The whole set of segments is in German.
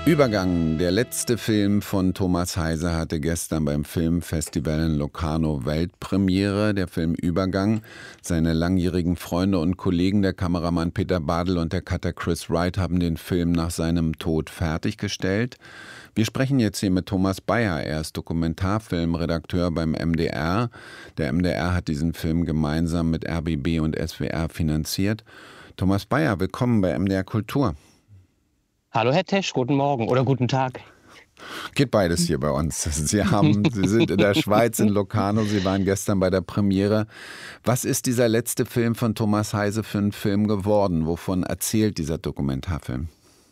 Übergang, der letzte Film von Thomas Heise hatte gestern beim Filmfestival in Locarno Weltpremiere. Der Film Übergang. Seine langjährigen Freunde und Kollegen, der Kameramann Peter Badl und der Cutter Chris Wright, haben den Film nach seinem Tod fertiggestellt. Wir sprechen jetzt hier mit Thomas Beyer. Er ist Dokumentarfilmredakteur beim MDR. Der MDR hat diesen Film gemeinsam mit RBB und SWR finanziert. Thomas Beyer, willkommen bei MDR Kultur. Hallo Herr Tesch, guten Morgen oder guten Tag. Geht beides hier bei uns. Sie sind in der Schweiz, in Locarno, Sie waren gestern bei der Premiere. Was ist dieser letzte Film von Thomas Heise für ein Film geworden? Wovon erzählt dieser Dokumentarfilm?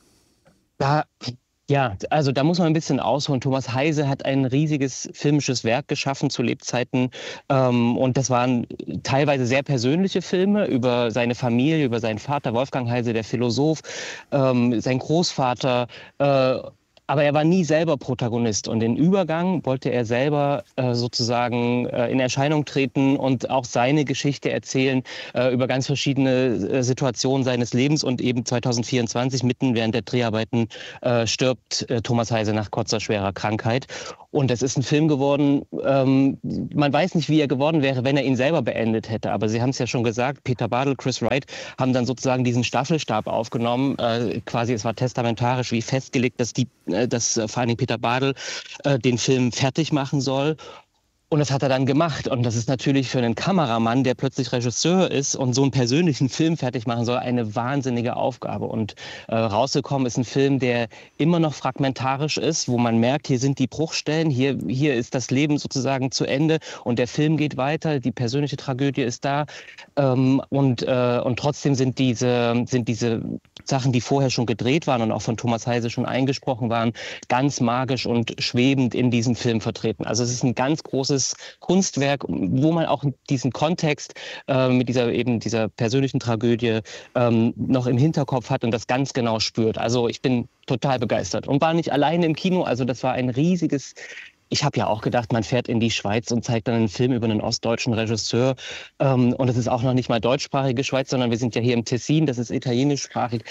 Also da muss man ein bisschen ausholen. Thomas Heise hat ein riesiges filmisches Werk geschaffen zu Lebzeiten. Und das waren teilweise sehr persönliche Filme über seine Familie, über seinen Vater Wolfgang Heise, der Philosoph, sein Großvater. Aber er war nie selber Protagonist. Und den Übergang wollte er selber sozusagen in Erscheinung treten und auch seine Geschichte erzählen über ganz verschiedene Situationen seines Lebens. Und eben 2024, mitten während der Dreharbeiten, stirbt Thomas Heise nach kurzer, schwerer Krankheit. Und es ist ein Film geworden, man weiß nicht, wie er geworden wäre, wenn er ihn selber beendet hätte. Aber Sie haben es ja schon gesagt, Peter Badl, Chris Wright haben dann sozusagen diesen Staffelstab aufgenommen. Quasi, es war testamentarisch wie festgelegt, dass vor allem Peter Badl den Film fertig machen soll. Und das hat er dann gemacht. Und das ist natürlich für einen Kameramann, der plötzlich Regisseur ist und so einen persönlichen Film fertig machen soll, eine wahnsinnige Aufgabe. Und rausgekommen ist ein Film, der immer noch fragmentarisch ist, wo man merkt, hier sind die Bruchstellen, hier ist das Leben sozusagen zu Ende und der Film geht weiter, die persönliche Tragödie ist da. Und trotzdem sind diese Sachen, die vorher schon gedreht waren und auch von Thomas Heise schon eingesprochen waren, ganz magisch und schwebend in diesem Film vertreten. Also es ist ein ganz großes Kunstwerk, wo man auch diesen Kontext mit dieser persönlichen Tragödie noch im Hinterkopf hat und das ganz genau spürt. Also ich bin total begeistert und war nicht alleine im Kino. Also das war ein riesiges... Ich habe ja auch gedacht, man fährt in die Schweiz und zeigt dann einen Film über einen ostdeutschen Regisseur. Und es ist auch noch nicht mal deutschsprachige Schweiz, sondern wir sind ja hier im Tessin, das ist italienischsprachig.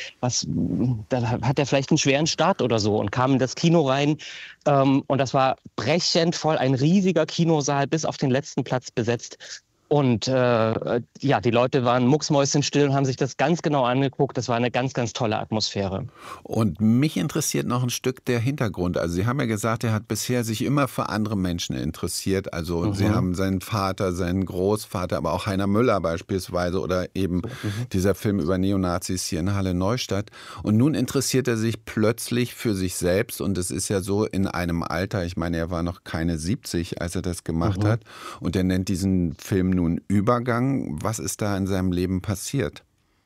Da hat er vielleicht einen schweren Start oder so und kam in das Kino rein. Und das war brechend voll, ein riesiger Kinosaal, bis auf den letzten Platz besetzt. Und die Leute waren mucksmäuschenstill und haben sich das ganz genau angeguckt. Das war eine ganz, ganz tolle Atmosphäre. Und mich interessiert noch ein Stück der Hintergrund. Also Sie haben ja gesagt, er hat bisher sich immer für andere Menschen interessiert. Also Sie haben seinen Vater, seinen Großvater, aber auch Heiner Müller beispielsweise oder eben dieser Film über Neonazis hier in Halle-Neustadt. Und nun interessiert er sich plötzlich für sich selbst. Und es ist ja so in einem Alter, ich meine, er war noch keine 70, als er das gemacht hat. Und er nennt diesen Film nun Übergang. Was ist da in seinem Leben passiert?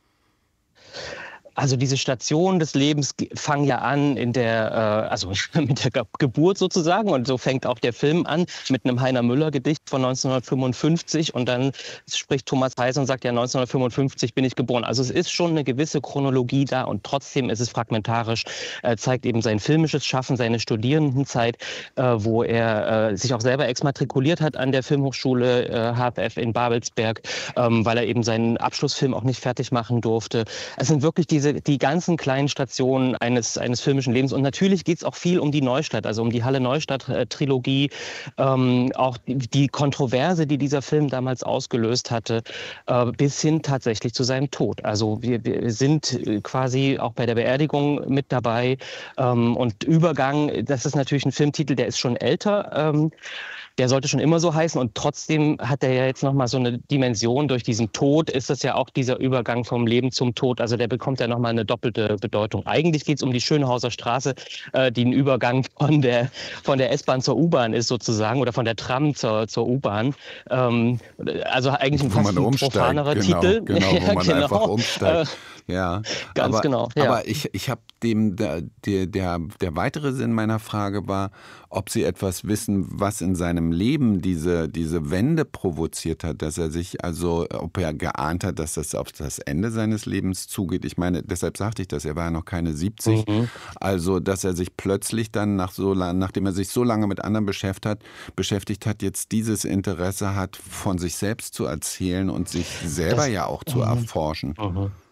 Also diese Stationen des Lebens fangen ja an mit der Geburt sozusagen, und so fängt auch der Film an mit einem Heiner Müller Gedicht von 1955 und dann spricht Thomas Heise und sagt, ja, 1955 bin ich geboren. Also es ist schon eine gewisse Chronologie da und trotzdem ist es fragmentarisch, zeigt eben sein filmisches Schaffen, seine Studierendenzeit, wo er sich auch selber exmatrikuliert hat an der Filmhochschule HFF in Babelsberg, weil er eben seinen Abschlussfilm auch nicht fertig machen durfte. Es sind wirklich die ganzen kleinen Stationen eines filmischen Lebens. Und natürlich geht es auch viel um die Neustadt, also um die Halle-Neustadt-Trilogie. Auch die Kontroverse, die dieser Film damals ausgelöst hatte, bis hin tatsächlich zu seinem Tod. Also wir sind quasi auch bei der Beerdigung mit dabei. Und Übergang, das ist natürlich ein Filmtitel, der ist schon älter. Der sollte schon immer so heißen und trotzdem hat er ja jetzt nochmal so eine Dimension. Durch diesen Tod ist das ja auch dieser Übergang vom Leben zum Tod. Also der bekommt ja nochmal eine doppelte Bedeutung. Eigentlich geht es um die Schönhauser Straße, die ein Übergang von der S-Bahn zur U-Bahn ist sozusagen oder von der Tram zur U-Bahn. Also eigentlich ein fast profanerer Titel. Genau, wo man einfach umsteigt. Ja, ganz genau. Ja. Aber ich habe der weitere Sinn meiner Frage war, ob Sie etwas wissen, was in seinem Leben diese Wende provoziert hat, dass er sich, also ob er geahnt hat, dass das auf das Ende seines Lebens zugeht. Ich meine, deshalb sagte ich das, er war ja noch keine 70. Also, dass er sich plötzlich dann nachdem er sich so lange mit anderen beschäftigt hat, jetzt dieses Interesse hat, von sich selbst zu erzählen und sich selber ja auch zu erforschen.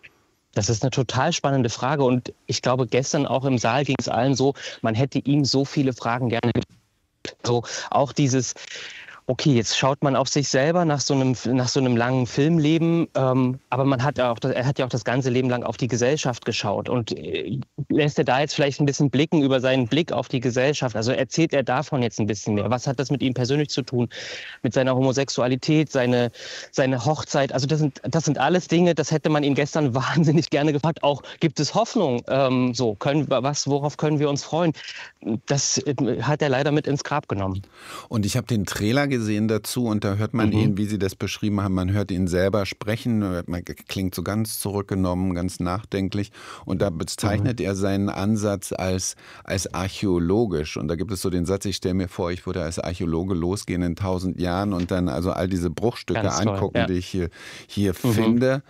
Das ist eine total spannende Frage und ich glaube, gestern auch im Saal ging es allen so, man hätte ihm so viele Fragen gerne gestellt. So auch dieses, okay, jetzt schaut man auf sich selber nach so einem langen Filmleben, aber er hat ja auch das ganze Leben lang auf die Gesellschaft geschaut und lässt er da jetzt vielleicht ein bisschen blicken über seinen Blick auf die Gesellschaft? Also erzählt er davon jetzt ein bisschen mehr? Was hat das mit ihm persönlich zu tun? Mit seiner Homosexualität, seine Hochzeit? Also das sind alles Dinge, das hätte man ihn gestern wahnsinnig gerne gefragt. Auch gibt es Hoffnung? Worauf können wir uns freuen? Das hat er leider mit ins Grab genommen. Und ich habe den Trailer gesehen dazu und da hört man ihn, wie Sie das beschrieben haben, man hört ihn selber sprechen, man klingt so ganz zurückgenommen, ganz nachdenklich und da bezeichnet er seinen Ansatz als archäologisch und da gibt es so den Satz, ich stelle mir vor, ich würde als Archäologe losgehen in 1000 Jahren und dann also all diese Bruchstücke Ganz toll, angucken, ja. die ich hier finde.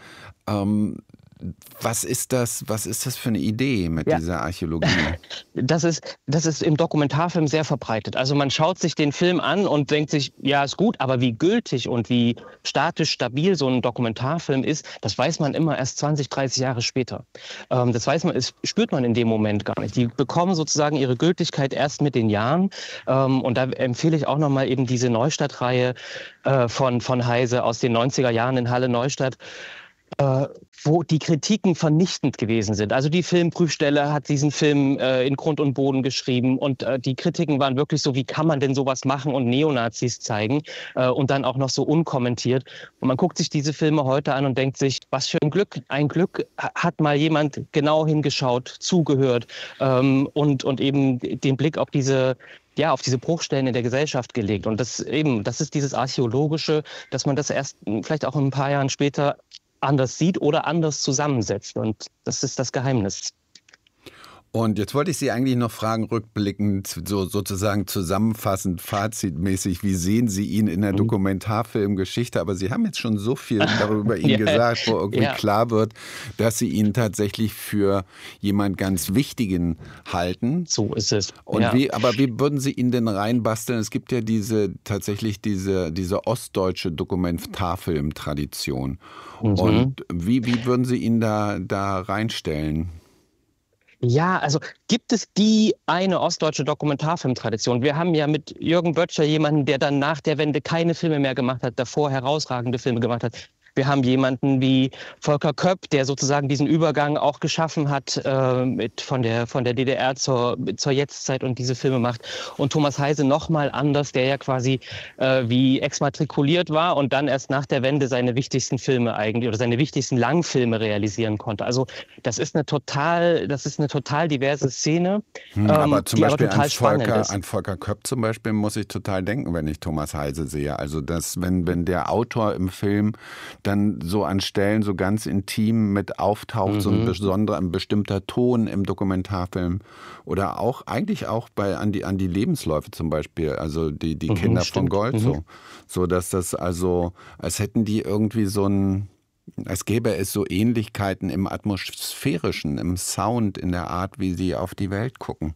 Was ist das für eine Idee mit dieser Archäologie? Das ist im Dokumentarfilm sehr verbreitet. Also man schaut sich den Film an und denkt sich, ja, ist gut, aber wie gültig und wie statisch stabil so ein Dokumentarfilm ist, das weiß man immer erst 20, 30 Jahre später. Das spürt man in dem Moment gar nicht. Die bekommen sozusagen ihre Gültigkeit erst mit den Jahren. Und da empfehle ich auch nochmal eben diese Neustadt-Reihe von Heise aus den 90er Jahren in Halle-Neustadt, wo die Kritiken vernichtend gewesen sind. Also die Filmprüfstelle hat diesen Film in Grund und Boden geschrieben und die Kritiken waren wirklich so, wie kann man denn sowas machen und Neonazis zeigen und dann auch noch so unkommentiert. Und man guckt sich diese Filme heute an und denkt sich, was für ein Glück. Ein Glück hat mal jemand genau hingeschaut, zugehört und eben den Blick auf diese Bruchstellen in der Gesellschaft gelegt. Und das ist dieses Archäologische, dass man das erst vielleicht auch ein paar Jahren später anders sieht oder anders zusammensetzt. Und das ist das Geheimnis. Und jetzt wollte ich Sie eigentlich noch fragen, rückblickend, so sozusagen zusammenfassend, fazitmäßig, wie sehen Sie ihn in der Dokumentarfilmgeschichte? Aber Sie haben jetzt schon so viel darüber ihn gesagt, wo irgendwie klar wird, dass Sie ihn tatsächlich für jemand ganz Wichtigen halten. So ist es. Und aber wie würden Sie ihn denn reinbasteln? Es gibt ja tatsächlich diese ostdeutsche Dokumentarfilmtradition. Und wie würden Sie ihn da reinstellen? Ja, also gibt es die eine ostdeutsche Dokumentarfilmtradition? Wir haben ja mit Jürgen Böttcher jemanden, der dann nach der Wende keine Filme mehr gemacht hat, davor herausragende Filme gemacht hat. Wir haben jemanden wie Volker Köpp, der sozusagen diesen Übergang auch geschaffen hat von der DDR zur Jetztzeit und diese Filme macht. Und Thomas Heise nochmal anders, der ja quasi wie exmatrikuliert war und dann erst nach der Wende seine wichtigsten Filme eigentlich oder seine wichtigsten Langfilme realisieren konnte. Also das ist eine total diverse Szene, aber zum Beispiel total spannend ist. An Volker Köpp zum Beispiel muss ich total denken, wenn ich Thomas Heise sehe. Also wenn der Autor im Film dann so an Stellen so ganz intim mit auftaucht, so ein bestimmter Ton im Dokumentarfilm oder eigentlich auch an die Lebensläufe zum Beispiel, also die Kinder von Gold, so dass das also, als hätten die irgendwie als gäbe es so Ähnlichkeiten im Atmosphärischen, im Sound, in der Art, wie sie auf die Welt gucken.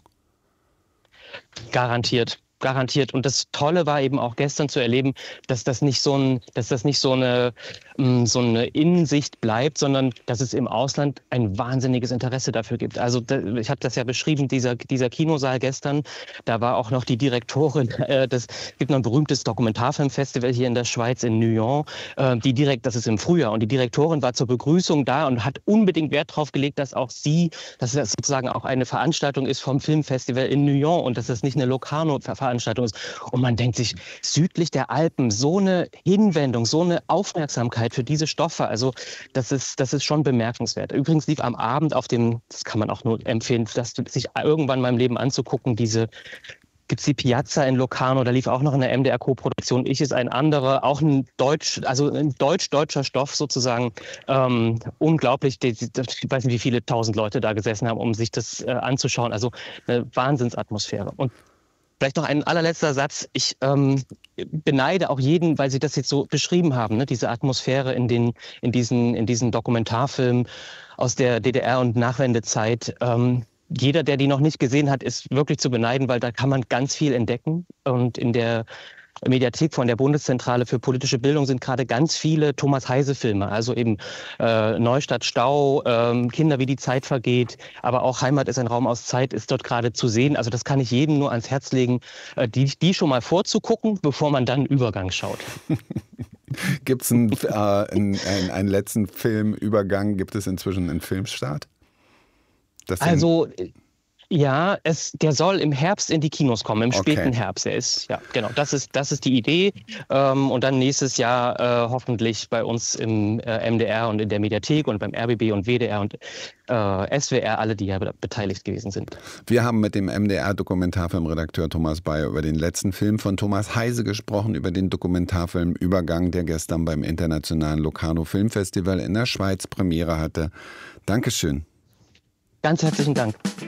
Garantiert. Und das Tolle war eben auch gestern zu erleben, dass das nicht so eine Innensicht bleibt, sondern dass es im Ausland ein wahnsinniges Interesse dafür gibt. Also ich habe das ja beschrieben, dieser Kinosaal gestern, da war auch noch die Direktorin, es gibt noch ein berühmtes Dokumentarfilmfestival hier in der Schweiz, in Nyon, das ist im Frühjahr, und die Direktorin war zur Begrüßung da und hat unbedingt Wert darauf gelegt, dass das sozusagen auch eine Veranstaltung ist vom Filmfestival in Nyon und dass das nicht eine Locarno-Veranstaltung ist. Und man denkt sich, südlich der Alpen, so eine Hinwendung, so eine Aufmerksamkeit für diese Stoffe, also das ist schon bemerkenswert. Übrigens lief am Abend das kann man auch nur empfehlen, sich irgendwann mal im Leben anzugucken, gibt es die Piazza in Locarno, da lief auch noch eine MDR-Co-Produktion. Ich ist ein anderer, auch ein deutsch-deutscher Stoff sozusagen. Unglaublich, ich weiß nicht, wie viele 1000 Leute da gesessen haben, um sich das anzuschauen. Also eine Wahnsinnsatmosphäre. Und vielleicht noch ein allerletzter Satz. Ich beneide auch jeden, weil Sie das jetzt so beschrieben haben, ne? Diese Atmosphäre in diesen Dokumentarfilmen aus der DDR- und Nachwendezeit. Jeder, der die noch nicht gesehen hat, ist wirklich zu beneiden, weil da kann man ganz viel entdecken. Und in der Mediathek von der Bundeszentrale für politische Bildung sind gerade ganz viele Thomas Heise-Filme, also eben Neustadt Stau, Kinder, wie die Zeit vergeht, aber auch Heimat ist ein Raum aus Zeit ist dort gerade zu sehen. Also das kann ich jedem nur ans Herz legen, die schon mal vorzugucken, bevor man dann Übergang schaut. Gibt es einen letzten Filmübergang? Gibt es inzwischen einen Filmstart? Also ja, der soll im Herbst in die Kinos kommen, im späten Herbst. Ja, genau, das ist die Idee. Und dann nächstes Jahr hoffentlich bei uns im MDR und in der Mediathek und beim RBB und WDR und SWR, alle, die ja beteiligt gewesen sind. Wir haben mit dem MDR-Dokumentarfilmredakteur Thomas Bayer über den letzten Film von Thomas Heise gesprochen, über den Dokumentarfilm Übergang, der gestern beim Internationalen Locarno Filmfestival in der Schweiz Premiere hatte. Dankeschön. Ganz herzlichen Dank.